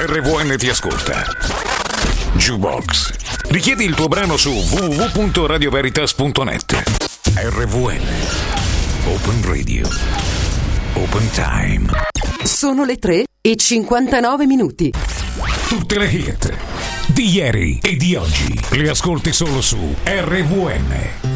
RVN ti ascolta. Jukebox. Richiedi il tuo brano su www.radioveritas.net. RVN. Open Radio. Open Time. Sono le 3:59. Tutte le hit di ieri e di oggi le ascolti solo su RVN.